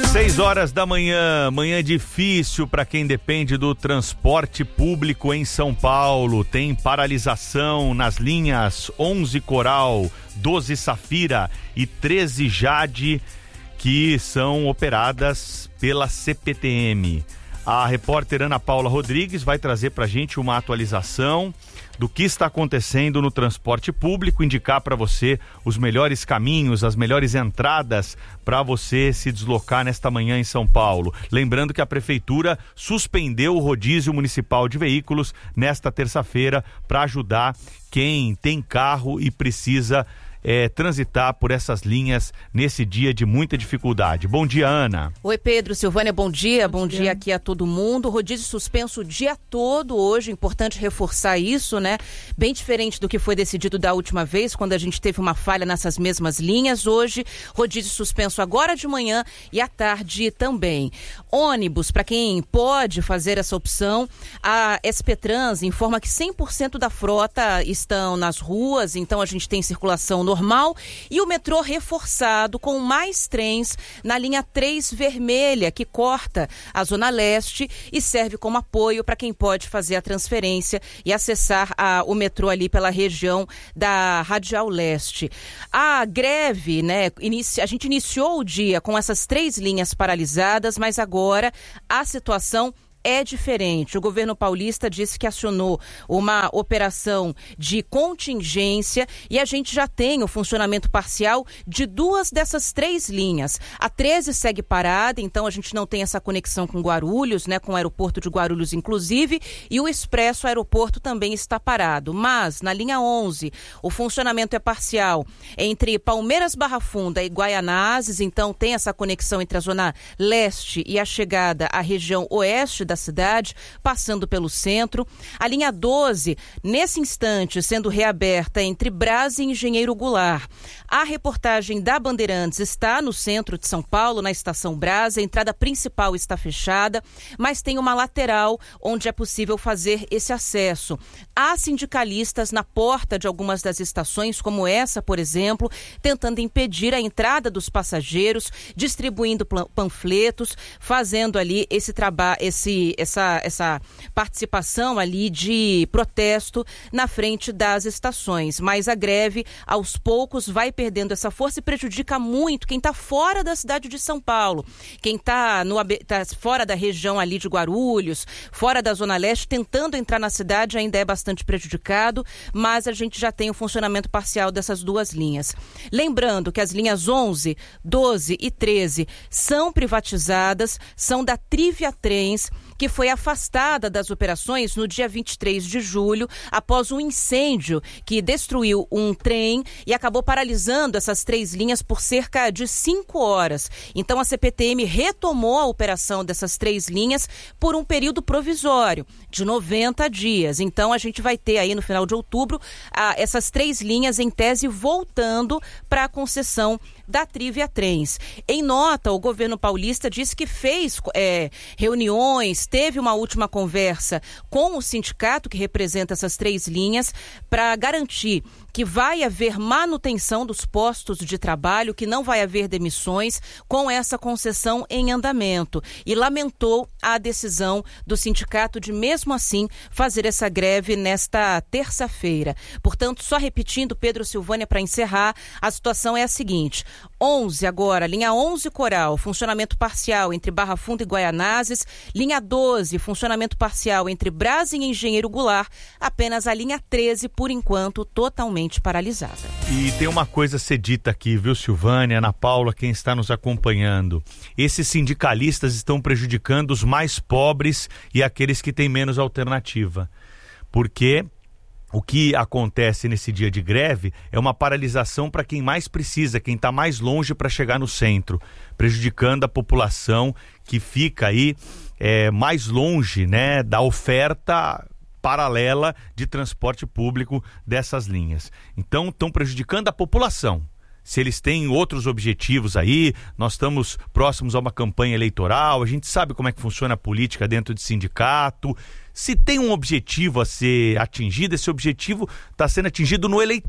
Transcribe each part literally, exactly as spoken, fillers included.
Seis horas da manhã, manhã difícil para quem depende do transporte público em São Paulo. Tem paralisação nas linhas onze Coral, doze Safira e treze Jade, que são operadas pela C P T M. A repórter Ana Paula Rodrigues vai trazer para a gente uma atualização do que está acontecendo no transporte público, indicar para você os melhores caminhos, as melhores entradas para você se deslocar nesta manhã em São Paulo. Lembrando que a Prefeitura suspendeu o rodízio municipal de veículos nesta terça-feira para ajudar quem tem carro e precisa É, transitar por essas linhas nesse dia de muita dificuldade. Bom dia, Ana. Oi, Pedro, Silvânia, bom dia. Bom, bom dia. dia aqui a todo mundo. Rodízio suspenso o dia todo hoje, importante reforçar isso, né? Bem diferente do que foi decidido da última vez, quando a gente teve uma falha nessas mesmas linhas. Hoje, rodízio suspenso agora de manhã e à tarde também. Ônibus, para quem pode fazer essa opção, a S P Trans informa que cem por cento da frota estão nas ruas, então a gente tem circulação normal, e o metrô reforçado com mais trens na linha três vermelha, que corta a Zona Leste e serve como apoio para quem pode fazer a transferência e acessar a, o metrô ali pela região da Radial Leste. A greve, né, inicia, a gente iniciou o dia com essas três linhas paralisadas, mas agora a situação é diferente. O governo paulista disse que acionou uma operação de contingência e a gente já tem o funcionamento parcial de duas dessas três linhas. A treze segue parada, então a gente não tem essa conexão com Guarulhos, né, com o aeroporto de Guarulhos inclusive, e o Expresso Aeroporto também está parado. Mas na linha onze, o funcionamento é parcial entre Palmeiras Barra Funda e Guaianazes, então tem essa conexão entre a Zona Leste e a chegada à região oeste da cidade, passando pelo centro. A linha doze, nesse instante, sendo reaberta entre Brás e Engenheiro Goulart. A reportagem da Bandeirantes está no centro de São Paulo, na estação Brás. A entrada principal está fechada, mas tem uma lateral onde é possível fazer esse acesso. Há sindicalistas na porta de algumas das estações, como essa, por exemplo, tentando impedir a entrada dos passageiros, distribuindo panfletos, fazendo ali esse trabalho, esse Essa, essa participação ali de protesto na frente das estações. Mas a greve, aos poucos, vai perdendo essa força e prejudica muito quem está fora da cidade de São Paulo. Quem está tá fora da região ali de Guarulhos, fora da Zona Leste, tentando entrar na cidade, ainda é bastante prejudicado, mas a gente já tem o funcionamento parcial dessas duas linhas. Lembrando que as linhas onze, doze e treze são privatizadas, são da Trivia Trens, que foi afastada das operações no dia vinte e três de julho, após um incêndio que destruiu um trem e acabou paralisando essas três linhas por cerca de cinco horas. Então a C P T M retomou a operação dessas três linhas por um período provisório de noventa dias. Então a gente vai ter aí no final de outubro a, essas três linhas em tese voltando para a concessão da Trivia Trens. Em nota, o governo paulista disse que fez é, reuniões, teve uma última conversa com o sindicato que representa essas três linhas para garantir que vai haver manutenção dos postos de trabalho, que não vai haver demissões com essa concessão em andamento. E lamentou a decisão do sindicato de, mesmo assim, fazer essa greve nesta terça-feira. Portanto, só repetindo, Pedro, Silvânia, para encerrar, a situação é a seguinte: onze agora, linha onze Coral, funcionamento parcial entre Barra Funda e Guaianazes. Linha doze, funcionamento parcial entre Brás e Engenheiro Goulart. Apenas a linha treze, por enquanto, totalmente paralisada. E tem uma coisa a ser dita aqui, viu, Silvânia, Ana Paula, quem está nos acompanhando. Esses sindicalistas estão prejudicando os mais pobres e aqueles que têm menos alternativa. Porque o que acontece nesse dia de greve é uma paralisação para quem mais precisa, quem está mais longe para chegar no centro, prejudicando a população que fica aí é, mais longe, né, da oferta paralela de transporte público dessas linhas. Então, estão prejudicando a população. Se eles têm outros objetivos aí, nós estamos próximos a uma campanha eleitoral, a gente sabe como é que funciona a política dentro de sindicato. Se tem um objetivo a ser atingido, esse objetivo está sendo atingido no eleitor.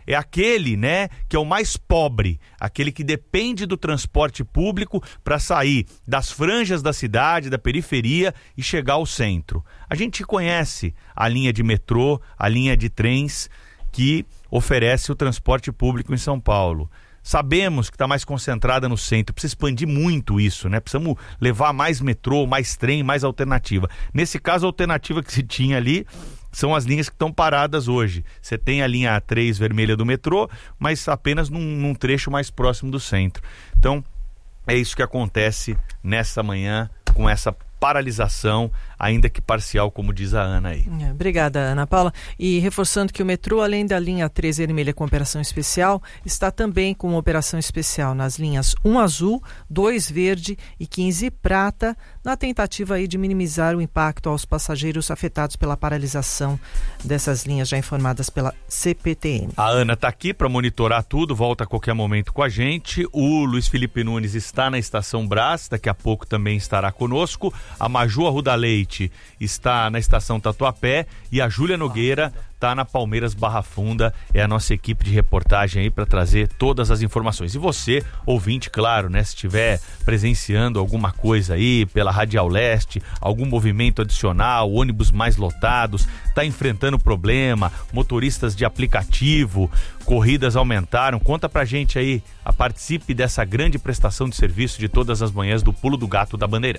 é aquele, né, que é o mais pobre, aquele que depende do transporte público para sair das franjas da cidade, da periferia e chegar ao centro. A gente conhece a linha de metrô, a linha de trens que oferece o transporte público em São Paulo. Sabemos que está mais concentrada no centro, precisa expandir muito isso, né? Precisamos levar mais metrô, mais trem, mais alternativa. Nesse caso, a alternativa que se tinha ali são as linhas que estão paradas hoje. Você tem a linha três vermelha do metrô, mas apenas num, num trecho mais próximo do centro. Então, é isso que acontece nessa manhã com essa paralisação, ainda que parcial, como diz a Ana aí. É, obrigada, Ana Paula. E reforçando que o metrô, além da linha três vermelha com operação especial, está também com uma operação especial nas linhas um azul, dois verde e quinze prata, na tentativa aí de minimizar o impacto aos passageiros afetados pela paralisação dessas linhas já informadas pela C P T M. A Ana está aqui para monitorar tudo, volta a qualquer momento com a gente. O Luiz Felipe Nunes está na Estação Brás, daqui a pouco também estará conosco. A Maju Arruda Leite está na Estação Tatuapé e a Júlia Nogueira está na Palmeiras Barra Funda. É a nossa equipe de reportagem aí para trazer todas as informações. E você, ouvinte, claro, né? Se estiver presenciando alguma coisa aí pela Radial Leste, algum movimento adicional, ônibus mais lotados, está enfrentando problema, motoristas de aplicativo, corridas aumentaram, conta pra gente aí, a participe dessa grande prestação de serviço de todas as manhãs do Pulo do Gato da Bandeira.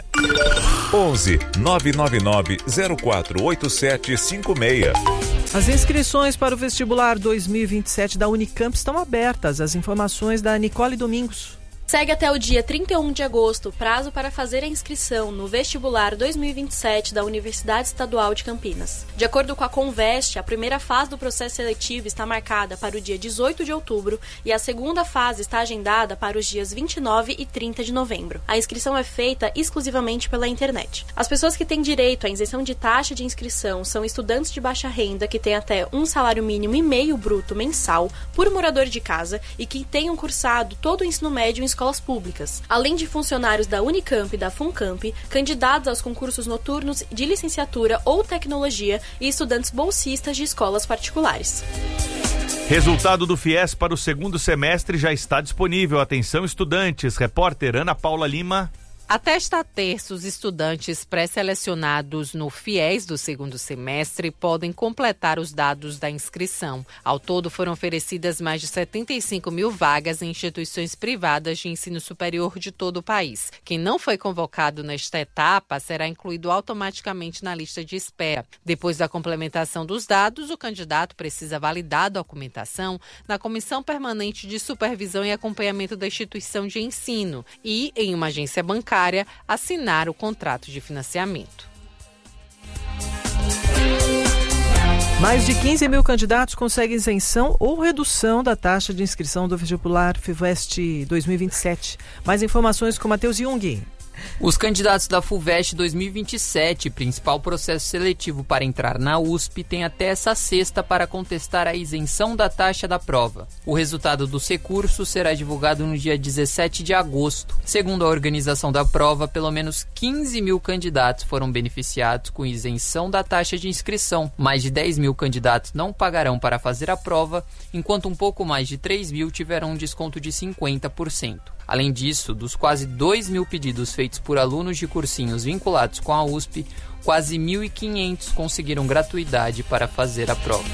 onze nove nove nove zero quatro oito sete cinco seis. As inscrições para o vestibular dois mil e vinte e sete da Unicamp estão abertas. As informações da Nicole Domingos. Segue até o dia trinta e um de agosto, prazo para fazer a inscrição no vestibular dois mil e vinte e sete da Universidade Estadual de Campinas. De acordo com a Conveste, a primeira fase do processo seletivo está marcada para o dia dezoito de outubro e a segunda fase está agendada para os dias vinte e nove e trinta de novembro. A inscrição é feita exclusivamente pela internet. As pessoas que têm direito à isenção de taxa de inscrição são estudantes de baixa renda que têm até um salário mínimo e meio bruto mensal por morador de casa e que tenham cursado todo o ensino médio em escolas públicas, além de funcionários da Unicamp e da Funcamp, candidatos aos concursos noturnos de licenciatura ou tecnologia e estudantes bolsistas de escolas particulares. Resultado do FIES para o segundo semestre já está disponível. Atenção, estudantes. Repórter Ana Paula Lima. Até esta terça, os estudantes pré-selecionados no FIES do segundo semestre podem completar os dados da inscrição. Ao todo, foram oferecidas mais de setenta e cinco mil vagas em instituições privadas de ensino superior de todo o país. Quem não foi convocado nesta etapa será incluído automaticamente na lista de espera. Depois da complementação dos dados, o candidato precisa validar a documentação na Comissão Permanente de Supervisão e Acompanhamento da Instituição de Ensino e, em uma agência bancária, assinar o contrato de financiamento. Mais de quinze mil candidatos conseguem isenção ou redução da taxa de inscrição do vestibular FUVEST dois mil e vinte e sete. Mais informações com Matheus Jung. Os candidatos da FUVEST dois mil e vinte e sete, principal processo seletivo para entrar na U S P, têm até essa sexta para contestar a isenção da taxa da prova. O resultado do recurso será divulgado no dia dezessete de agosto. Segundo a organização da prova, pelo menos quinze mil candidatos foram beneficiados com isenção da taxa de inscrição. Mais de dez mil candidatos não pagarão para fazer a prova, enquanto um pouco mais de três mil tiveram um desconto de cinquenta por cento. Além disso, dos quase dois mil pedidos feitos por alunos de cursinhos vinculados com a U S P, quase mil e quinhentos conseguiram gratuidade para fazer a prova.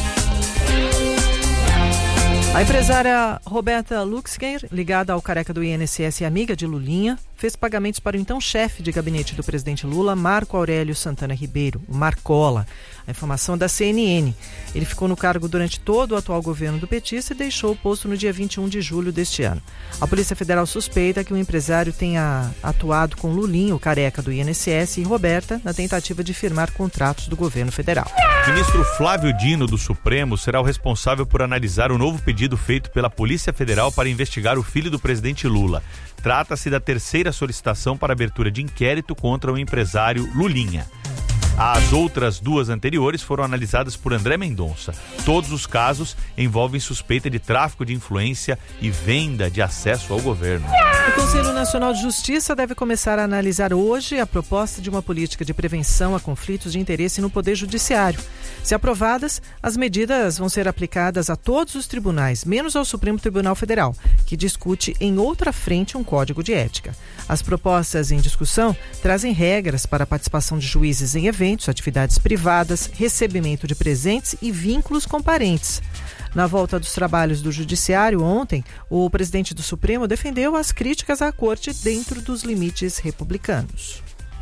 A empresária Roberta Luxger, ligada ao Careca do I N S S e amiga de Lulinha, fez pagamentos para o então chefe de gabinete do presidente Lula, Marco Aurélio Santana Ribeiro, Marcola. A informação é da C N N. Ele ficou no cargo durante todo o atual governo do petista e deixou o posto no dia vinte e um de julho deste ano. A Polícia Federal suspeita que o empresário tenha atuado com Lulinha, o Careca do I N S S, e Roberta na tentativa de firmar contratos do governo federal. O ministro Flávio Dino, do Supremo, será o responsável por analisar o novo pedido feito pela Polícia Federal para investigar o filho do presidente Lula. Trata-se da terceira solicitação para abertura de inquérito contra o empresário Lulinha. As outras duas anteriores foram analisadas por André Mendonça. Todos os casos envolvem suspeita de tráfico de influência e venda de acesso ao governo. O Conselho Nacional de Justiça deve começar a analisar hoje a proposta de uma política de prevenção a conflitos de interesse no Poder Judiciário. Se aprovadas, as medidas vão ser aplicadas a todos os tribunais, menos ao Supremo Tribunal Federal, que discute em outra frente um código de ética. As propostas em discussão trazem regras para a participação de juízes em eventos, atividades privadas, recebimento de presentes e vínculos com parentes. Na volta dos trabalhos do Judiciário ontem, o presidente do Supremo defendeu as críticas à Corte dentro dos limites republicanos.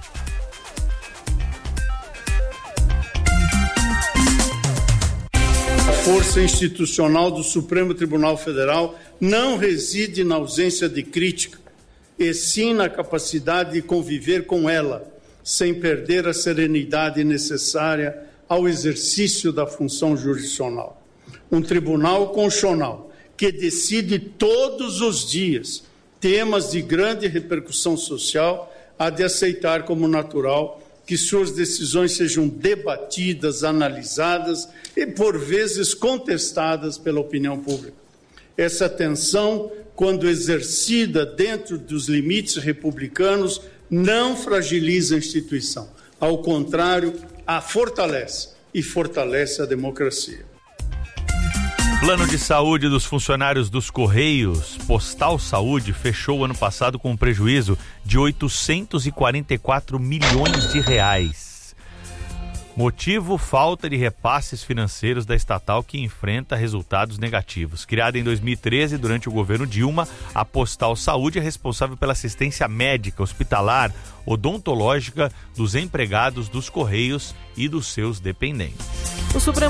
A força institucional do Supremo Tribunal Federal não reside na ausência de crítica, e sim na capacidade de conviver com ela, sem perder a serenidade necessária ao exercício da função jurisdicional. Um tribunal constitucional que decide todos os dias temas de grande repercussão social há de aceitar como natural que suas decisões sejam debatidas, analisadas e, por vezes, contestadas pela opinião pública. Essa tensão, quando exercida dentro dos limites republicanos, não fragiliza a instituição. Ao contrário, a fortalece e fortalece a democracia. Plano de saúde dos funcionários dos Correios Postal Saúde fechou ano passado com um prejuízo de oitocentos e quarenta e quatro milhões de reais. Motivo: falta de repasses financeiros da estatal, que enfrenta resultados negativos. Criada em dois mil e treze, durante o governo Dilma, a Postal Saúde é responsável pela assistência médica, hospitalar, odontológica dos empregados dos Correios e dos seus dependentes. O Supremo